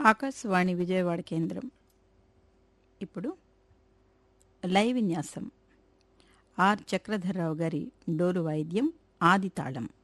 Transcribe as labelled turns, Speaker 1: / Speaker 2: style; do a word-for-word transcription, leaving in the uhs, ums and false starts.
Speaker 1: ఆకాశవాణి విజయవాడ కేంద్రం. ఇప్పుడు లయ విన్యాసం. ఆర్ చక్రధర్రావు గారి డోలు వాయిద్యం ఆది తాళం.